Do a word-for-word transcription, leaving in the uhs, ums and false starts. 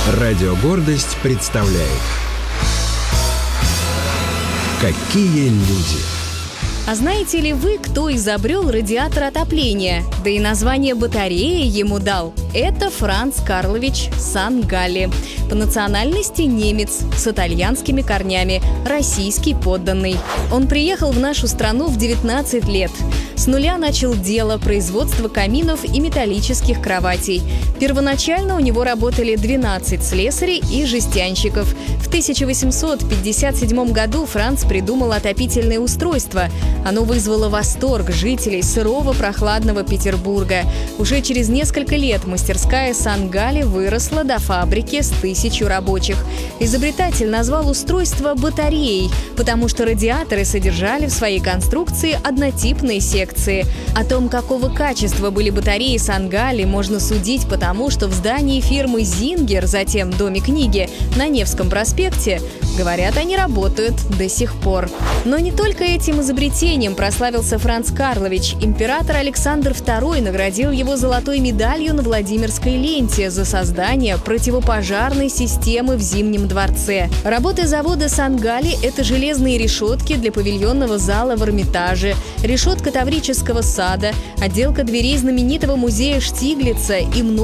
Радио «Гордость» представляет «Какие люди». А знаете ли вы, кто изобрел радиатор отопления? Да и название батареи ему дал. Это Франц Карлович Сан-Галли. По национальности немец, с итальянскими корнями, российский подданный. Он приехал в нашу страну в девятнадцать лет. С нуля начал дело производства каминов и металлических кроватей. Первоначально у него работали двенадцать слесарей и жестянщиков. В тысяча восемьсот пятьдесят седьмом году Франц придумал отопительное устройство. Оно вызвало восторг жителей сырого прохладного Петербурга. Уже через несколько лет мастерская Сан-Галли выросла до фабрики с тысячу рабочих. Изобретатель назвал устройство батареей, потому что радиаторы содержали в своей конструкции однотипные секции. О том, какого качества были батареи Сан-Галли, можно судить потому, что в здании фирмы «Зингер», затем Доме книги, на Невском проспекте, говорят, они работают до сих пор. Но не только этим изобретением прославился Франц Карлович. Император Александр второй наградил его золотой медалью на Владимирской ленте за создание противопожарной системы в Зимнем дворце. Работы завода Сан-Галли – это железные решетки для павильонного зала в Эрмитаже, решетка Таврического сада, отделка дверей знаменитого музея Штиглица и много